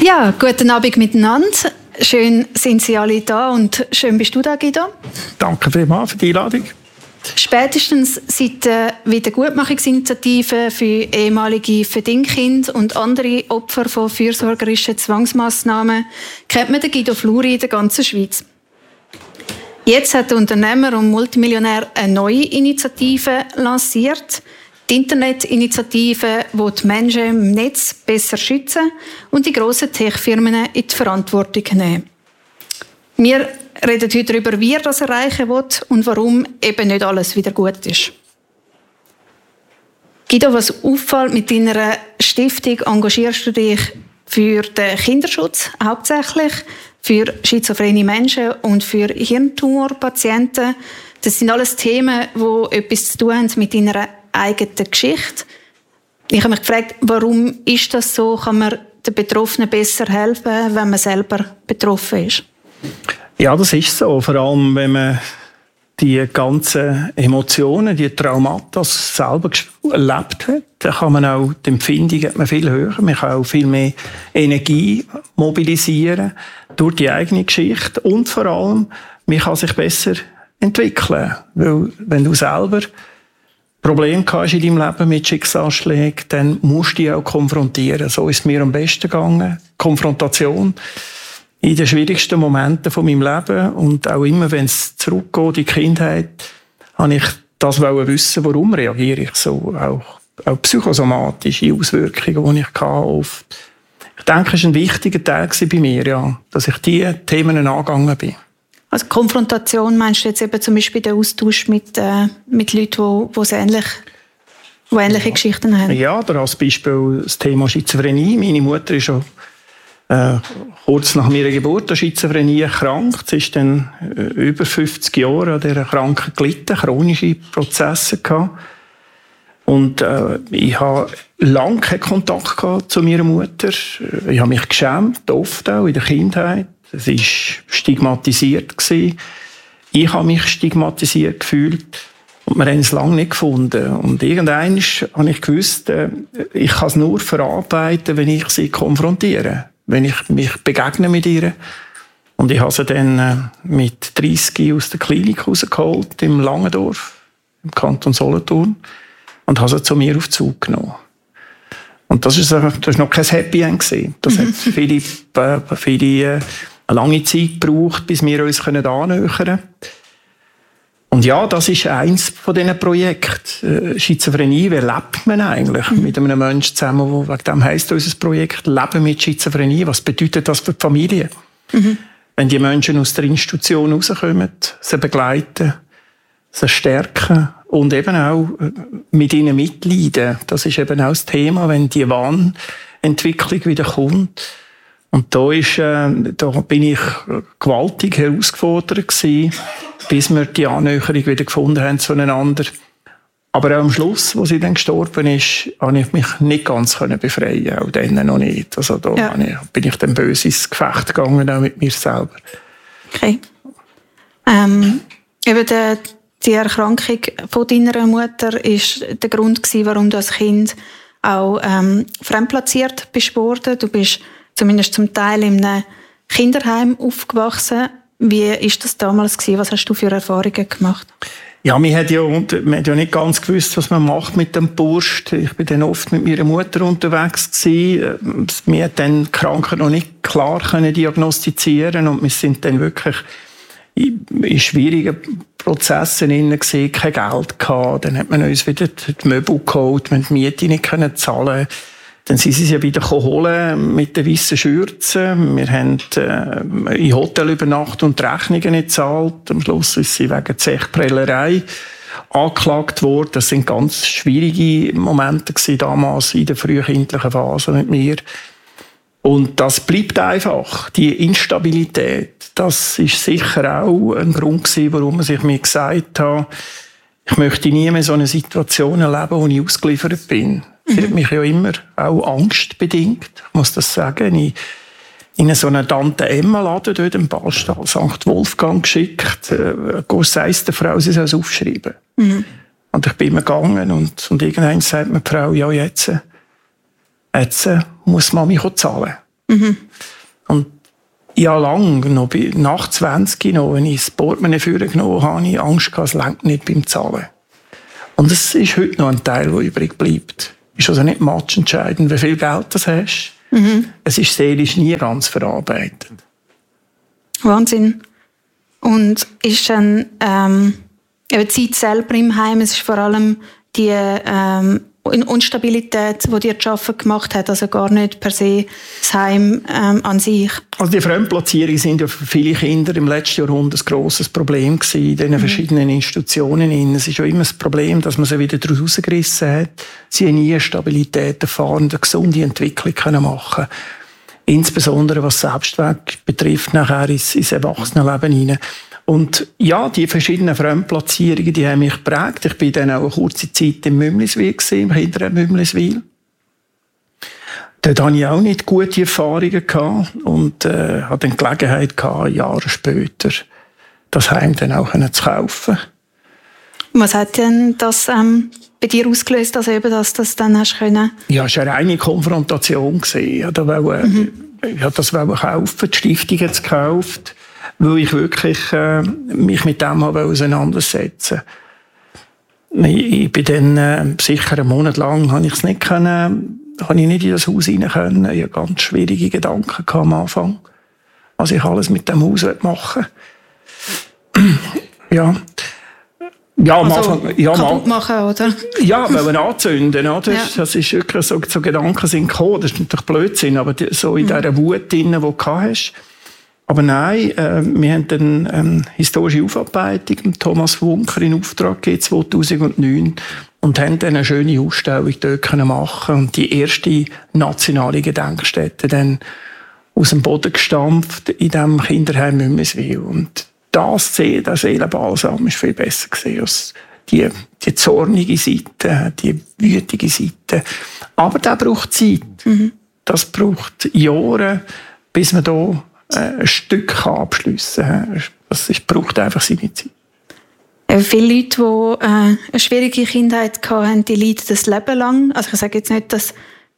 Ja, guten Abend miteinander. Schön sind Sie alle da und schön bist du da, Guido. Danke vielmals für die Einladung. Spätestens seit der Wiedergutmachungsinitiative für ehemalige Verdingkinder und andere Opfer von fürsorgerischen Zwangsmassnahmen kennt man den Guido Fluri in der ganzen Schweiz. Jetzt hat der Unternehmer und Multimillionär eine neue Initiative lanciert. Die Internetinitiative, die die Menschen im Netz besser schützen und die grossen Tech-Firmen in die Verantwortung nehmen. Wir reden heute darüber, wie er das erreichen will und warum eben nicht alles wieder gut ist. Guido, was auffällt, mit deiner Stiftung engagierst du dich für den Kinderschutz hauptsächlich, für schizophrene Menschen und für Hirntumorpatienten. Das sind alles Themen, die etwas zu tun haben mit deiner eigenen Geschichte. Ich habe mich gefragt, warum ist das so? Kann man den Betroffenen besser helfen, wenn man selber betroffen ist? Ja, das ist so. Vor allem, wenn man die ganzen Emotionen, die Traumata selber erlebt hat, dann kann man auch die Empfindung hat man viel höher. Man kann auch viel mehr Energie mobilisieren durch die eigene Geschichte. Und vor allem, man kann sich besser entwickeln. Weil, wenn du selber Probleme hast in deinem Leben mit Schicksalsschlägen, dann musst du dich auch konfrontieren. So ist es mir am besten gegangen. Konfrontation in den schwierigsten Momenten von meinem Leben und auch immer, wenn es zurückgeht in die Kindheit, habe ich das wissen, warum reagiere ich so. Auch psychosomatische Auswirkungen, die ich oft hatte. Ich denke, es war ein wichtiger Teil bei mir, ja, dass ich diese Themen angegangen bin. Also Konfrontation meinst du jetzt eben zum Beispiel den Austausch mit Leuten, die ähnliche Geschichten haben? Ja, oder als Beispiel das Thema Schizophrenie. Meine Mutter ist schon kurz nach meiner Geburt an Schizophrenie erkrankt. Sie ist dann über 50 Jahre an dieser Krankheit gelitten, chronische Prozesse gehabt. Und ich habe lange keinen Kontakt gehabt zu meiner Mutter. Ich habe mich geschämt, oft auch in der Kindheit. Es war stigmatisiert. Ich habe mich stigmatisiert gefühlt. Und wir haben es lange nicht gefunden. Und irgendwann habe ich gewusst, ich kann es nur verarbeiten, wenn ich sie konfrontiere. Wenn ich mich begegne mit ihr. Und ich habe sie dann mit 30 aus der Klinik rausgeholt, im Langendorf, im Kanton Solothurn. Und habe sie zu mir auf den Zug genommen. Und das war noch kein Happy End. Das hat viele eine lange Zeit gebraucht, bis wir uns annähern können. Und ja, das ist eins von diesen Projekten. Schizophrenie, wie lebt man eigentlich mit einem Menschen zusammen? Wegen dem heisst unser Projekt «Leben mit Schizophrenie». Was bedeutet das für die Familie? Wenn die Menschen aus der Institution rauskommen, sie begleiten, sie stärken und eben auch mit ihnen mitleiden. Das ist eben auch das Thema, wenn die Wahnentwicklung wieder kommt. Und da bin ich gewaltig herausgefordert gewesen, bis wir die Annäherung wieder gefunden haben zueinander. Aber auch am Schluss, wo sie dann gestorben ist, konnte ich mich nicht ganz befreien. Auch dann noch nicht. Also da bin ich dann böse ins Gefecht gegangen, auch mit mir selber. Okay. Eben die Erkrankung von deiner Mutter war der Grund gewesen, warum du als Kind auch fremdplatziert bist worden. Du bist zumindest zum Teil in einem Kinderheim aufgewachsen. Wie war das damals gewesen? Was hast du für Erfahrungen gemacht? Ja, man hat ja nicht ganz gewusst, was man macht mit dem Burst. Ich bin dann oft mit meiner Mutter unterwegs gewesen. Wir hat dann die Krankheit noch nicht klar diagnostizieren und wir sind dann wirklich in schwierigen Prozessen gewesen, kein Geld gehabt. Dann hat man uns wieder die Möbel geholt, wir haben die Miete nicht zahlen. Dann sind sie wieder holen mit den weißen Schürzen. Wir haben im Hotel übernachtet und die Rechnungen nicht gezahlt. Am Schluss ist sie wegen Zechprellerei angeklagt worden. Das sind ganz schwierige Momente gewesen, damals in der frühkindlichen Phase mit mir. Und das bleibt einfach. Die Instabilität, das ist sicher auch ein Grund gewesen, warum ich mir gesagt habe, ich möchte nie mehr so eine Situation erleben, wo ich ausgeliefert bin. Sie hat mich ja immer auch angstbedingt, ich muss das sagen. In so einen Tante-Emma-Laden dort im Ballstall St. Wolfgang geschickt. Sagt der Frau, sie soll es aufschreiben. Und ich bin immer gegangen und irgendwann sagt mir die Frau, ja, jetzt muss Mami zahlen. Mhm. Und ja, lang, noch nach 20 noch, wenn ich das Portemonnaie vorgenommen habe, hatte ich Angst, es reicht nicht beim Zahlen. Und es ist heute noch ein Teil, der übrig bleibt. Ist also nicht matchentscheidend, wie viel Geld du hast. Mhm. Es ist seelisch nie ganz verarbeitet. Wahnsinn. Und ist dann die Zeit selber im Heim, es ist vor allem die Instabilität, die dir zu arbeiten gemacht hat, also gar nicht per se das Heim an sich. Also die Fremdplatzierungen sind ja für viele Kinder im letzten Jahrhundert ein grosses Problem gewesen, in diesen verschiedenen Institutionen. Es ist ja immer das Problem, dass man sie wieder daraus rausgerissen hat. Sie haben nie eine Stabilität erfahren, eine gesunde Entwicklung machen können. Insbesondere was Selbstwert betrifft, nachher ins Erwachsenenleben hinein. Und ja, die verschiedenen Fremdplatzierungen, die haben mich geprägt. Ich war dann auch eine kurze Zeit im Mümliswil, im Kinderheim Mümliswil. Dort hatte ich auch nicht gute Erfahrungen gehabt und hatte dann die Gelegenheit gehabt, Jahre später das Heim dann auch zu kaufen. Was hat denn das bei dir ausgelöst, also eben, dass du das dann hast können? Ja, es war eine reine Konfrontation. Ich wollte das kaufen, die Stiftung hat es gekauft, weil ich wirklich mich mit dem auseinandersetzen wollte. Ich bin dann sicher einen Monat lang habe ich nicht in das Haus rein können. Ich hatte ganz schwierige Gedanken am Anfang, was ich alles mit dem Haus machen will. Ja, am also, Anfang. Ja, kaputt machen, oder? Ja, wollen anzünden, oder? Ja. Das ist wirklich so Gedanken sind gekommen. Das ist natürlich Blödsinn, aber so in dieser Wut drin, die du hast. Aber nein, wir haben dann eine historische Aufarbeitung mit Thomas Wunker in Auftrag gegeben, 2009, und haben dann eine schöne Ausstellung dort machen und die erste nationale Gedenkstätte dann aus dem Boden gestampft in diesem Kinderheim Mümliswil. Und der Seelenbalsam war viel besser gewesen als die zornige Seite, die wütige Seite. Aber das braucht Zeit. Mhm. Das braucht Jahre, bis man da ein Stück abschliessen kann. Das braucht einfach seine Zeit. Viele Leute, die eine schwierige Kindheit hatten, die leiden das Leben lang. Also ich sage jetzt nicht, dass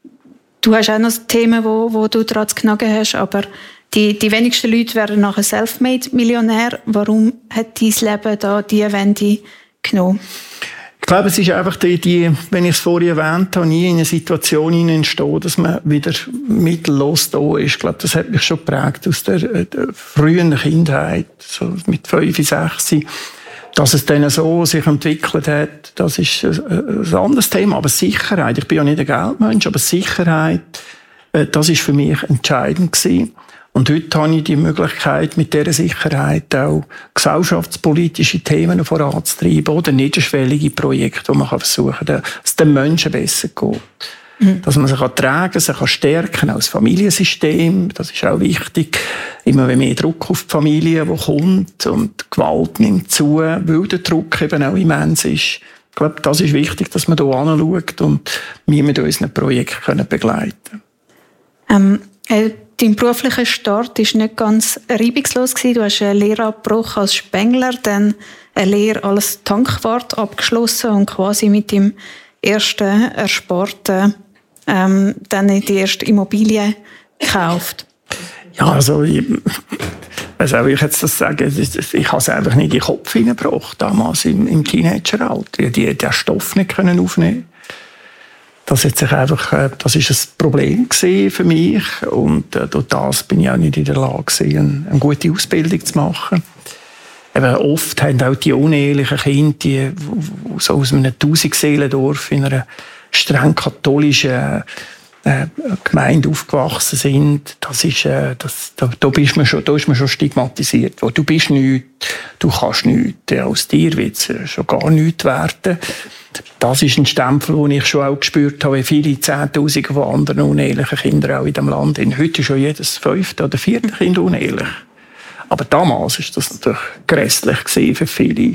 du hast auch noch Themen, wo du daran zu knacken hast, aber die wenigsten Leute werden nachher Selfmade-Millionär. Warum hat dein Leben da diese Wende genommen? Ich glaube, es ist einfach wenn ich es vorhin erwähnt habe, nie in eine Situation entstehen, dass man wieder mittellos da ist. Ich glaube, das hat mich schon geprägt aus der frühen Kindheit, so mit 5, 6. Dass es dann so sich entwickelt hat, das ist ein anderes Thema. Aber Sicherheit, ich bin ja nicht ein Geldmensch, aber Sicherheit, das ist für mich entscheidend gewesen. Und heute habe ich die Möglichkeit, mit dieser Sicherheit auch gesellschaftspolitische Themen voranzutreiben oder niederschwellige Projekte, wo man versuchen kann, dass es den Menschen besser geht. Mhm. Dass man sich tragen kann, sich stärken, auch das Familiensystem, das ist auch wichtig. Immer mehr Druck auf die Familie, der kommt, und die Gewalt nimmt zu, weil der Druck eben auch immens ist. Ich glaube, das ist wichtig, dass man hier anschaut und wir mit unseren Projekten begleiten können. Dein beruflicher Start war nicht ganz reibungslos. Du hast einen Lehrabbruch als Spengler, dann eine Lehre als Tankwart abgeschlossen und quasi mit dem ersten Ersparten dann die erste Immobilie gekauft. Ja, also was soll ich jetzt das sagen? Ich habe es einfach nicht in den Kopf hineingebracht, damals im Teenageralter. Den Stoff nicht aufnehmen. Das ist ein Problem für mich, und durch das bin ich auch nicht in der Lage gewesen, eine gute Ausbildung zu machen. Eben oft haben auch die unehelichen Kinder, die so aus einem 1000-Seelendorf in einer streng katholischen Gemeinde aufgewachsen sind, da ist man schon stigmatisiert. Du bist nichts, du kannst nichts, aus dir wird es schon gar nichts werden. Das ist ein Stempel, den ich schon auch gespürt habe, wie viele Zehntausende von anderen unehelichen Kindern auch in diesem Land sind. Heute ist schon jedes 5. oder 4. Kind unehelich. Aber damals war das natürlich grässlich für viele,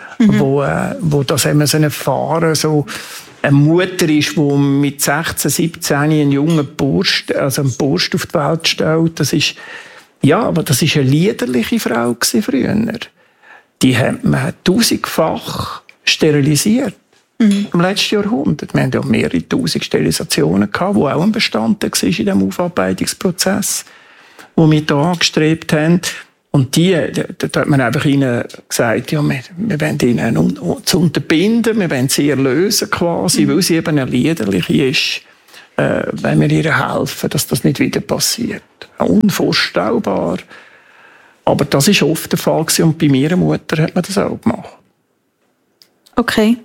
wo das eben so erfahren, so eine Mutter ist, die mit 16, 17 einen jungen Bursch auf die Welt stellt. Das ist eine liederliche Frau früher. Die hat man 1000-fach sterilisiert. im letzten Jahrhundert. Wir haben ja mehrere tausend Sterilisationen gehabt, die auch ein Bestandteil war in diesem Aufarbeitungsprozess, den wir hier angestrebt haben. Und da hat man einfach ihnen gesagt, ja, wir wollen ihnen zu unterbinden, wir wollen sie erlösen quasi, weil sie eben eine Liederliche ist, wenn wir ihr helfen, dass das nicht wieder passiert. Unvorstellbar. Aber das war oft der Fall und bei meiner Mutter hat man das auch gemacht. Okay.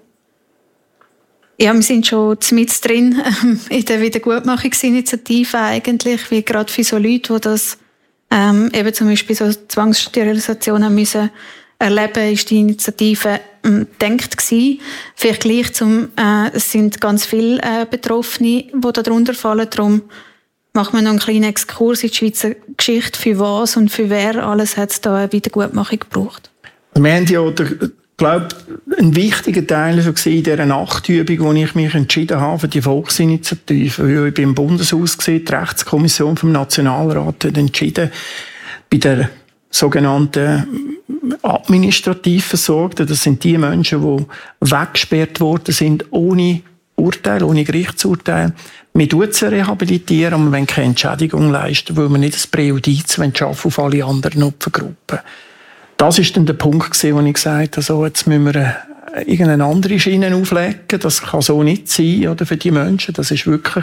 Ja, wir sind schon mit drin in der Wiedergutmachungsinitiative eigentlich, wie gerade für so Leute, die das eben zum Beispiel so Zwangssterilisationen müssen erleben, ist die Initiative gedacht gewesen. Vielleicht gleich es sind ganz viele Betroffene, die darunter fallen. Darum macht man noch einen kleinen Exkurs in die Schweizer Geschichte, für was und für wer alles hat es da eine Wiedergutmachung gebraucht. Wir haben ja, glaube ein wichtiger Teil so in dieser Nachtübung, wo ich mich entschieden habe für die Volksinitiative. Ich bin im Bundeshaus gesehen, die Rechtskommission vom Nationalrat hat entschieden, bei der sogenannten administrativ Versorgten, das sind die Menschen, die weggesperrt worden sind, ohne Urteil, ohne Gerichtsurteil. Wir tun sie rehabilitieren, aber wir wollen keine Entschädigung leisten, weil wir nicht das Präjudiz schaffen auf alle anderen Opfergruppen. Das war dann der Punkt, wo ich gesagt habe, so, jetzt müssen wir irgendeine andere Schiene auflegen. Das kann so nicht sein, oder, für die Menschen. Das ist wirklich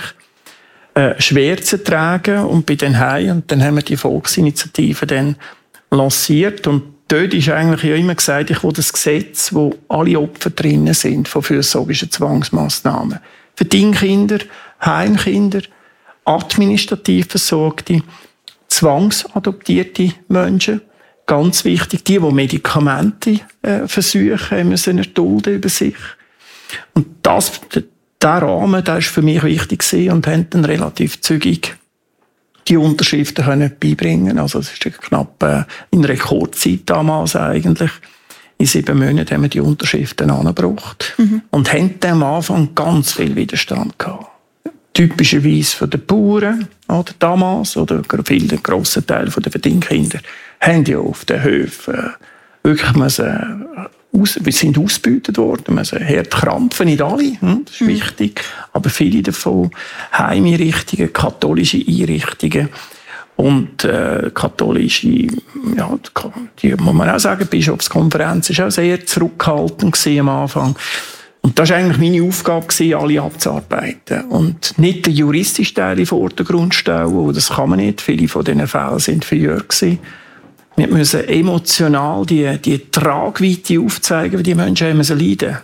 schwer zu tragen. Und bei den Heim, und dann haben wir die Volksinitiative dann lanciert. Und dort ist eigentlich ja immer gesagt, ich will das Gesetz, wo alle Opfer drinnen sind von fürsorglichen Zwangsmassnahmen. Verdingkinder, Heimkinder, administrativ versorgte, zwangsadoptierte Menschen. Ganz wichtig, die Medikamente versuchen, müssen erdulden über sich. Und der Rahmen, der ist für mich wichtig gewesen und haben dann relativ zügig die Unterschriften können beibringen. Also es ist knapp in Rekordzeit damals eigentlich. In 7 Monaten haben wir die Unterschriften angebracht und haben dann am Anfang ganz viel Widerstand gehabt. Typischerweise von den Bauern oder damals oder viele grossen Teil der Verdingkinder haben ja auf den Höfen wirklich wir sind ausgebeutet worden, wir sind hart krampfen, nicht alle, das ist wichtig, aber viele davon Heimeinrichtungen, katholische Einrichtungen und katholische, ja, die muss man auch sagen, die Bischofskonferenz war auch sehr zurückhaltend am Anfang. Und das war eigentlich meine Aufgabe, alle abzuarbeiten. Und nicht den juristischen Teil in den Vordergrund stellen, das kann man nicht. Viele von diesen Fällen sind verjährt gewesen. Wir müssen emotional die Tragweite aufzeigen, wie die Menschen haben müssen leiden.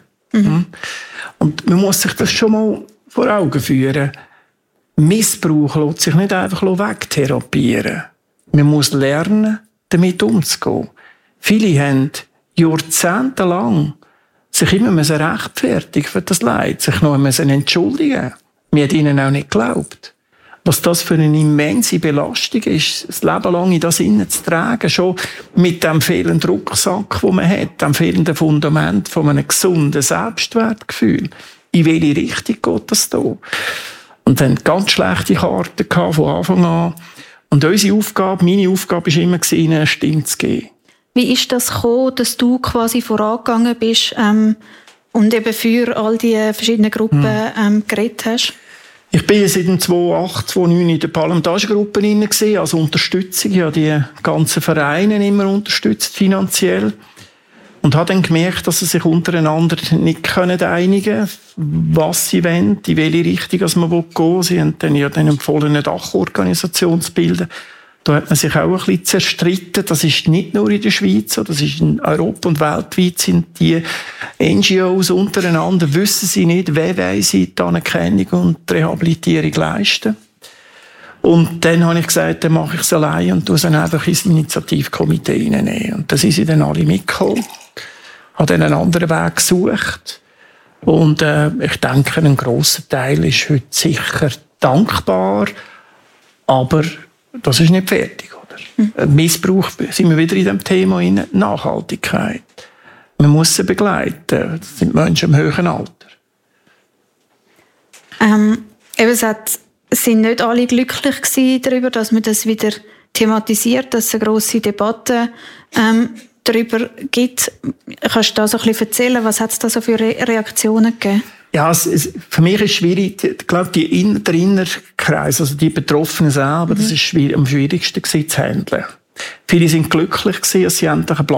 Und man muss sich das schon mal vor Augen führen. Missbrauch lässt sich nicht einfach wegtherapieren. Man muss lernen, damit umzugehen. Viele haben jahrzehntelang sich immer rechtfertigen für das Leid, sich noch entschuldigen. Wir haben ihnen auch nicht geglaubt. Was das für eine immense Belastung ist, das Leben lang in das innen zu tragen, schon mit dem fehlenden Rucksack, den man hat, dem fehlenden Fundament von einem gesunden Selbstwertgefühl. In welche Richtung geht das da? Und dann ganz schlechte Karten gehabt von Anfang an. Und unsere Aufgabe, meine Aufgabe, war immer, ihnen eine Stimme zu geben. Wie ist das gekommen, dass du quasi vorangegangen bist und eben für all die verschiedenen Gruppen geredet hast? Ich bin seit 2008, 2009 in der parlamentarischen Gruppe drin, als Unterstützung. Ich habe die ganzen Vereine immer unterstützt, finanziell. Und habe dann gemerkt, dass sie sich untereinander nicht einigen können, was sie wollen, in welche Richtung man gehen will. Sie haben dann ja empfohlen, eine Dachorganisation zu bilden. Da hat man sich auch ein bisschen zerstritten. Das ist nicht nur in der Schweiz so, das ist in Europa und weltweit sind die NGOs untereinander, wissen sie nicht, wer wollen sie die Anerkennung und die Rehabilitierung leisten. Und dann habe ich gesagt, dann mache ich es allein und tue es dann einfach ins Initiativkomitee reinnehmen. Und da sind sie dann alle mitgekommen. Habe dann einen anderen Weg gesucht. Und ich denke, ein grosser Teil ist heute sicher dankbar, aber das ist nicht fertig, oder? Missbrauch, sind wir wieder in dem Thema rein, Nachhaltigkeit. Man muss sie begleiten. Das sind Menschen im höheren Alter. Sind nicht alle glücklich darüber, dass man das wieder thematisiert, dass es eine grosse Debatte darüber gibt. Kannst du da so ein bisschen erzählen, was hat es da so für Reaktionen gegeben? Ja, für mich ist es schwierig, ich glaube, der innere Kreis, also die Betroffenen selber, das ist am schwierigsten gewesen, zu handeln. Viele sind glücklich gewesen, dass sie endlich einen Platz